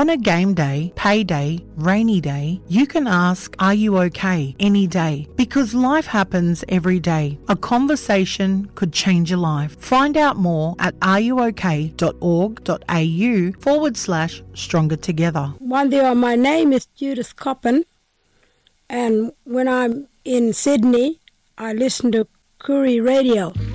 On a game day, payday, rainy day, you can ask, "Are you okay?" any day, because life happens every day. A conversation could change your life. Find out more at areyouok.org.au/stronger together. Wandiwa, my name is Judith Coppin, and when I'm in Sydney, I listen to Koori Radio.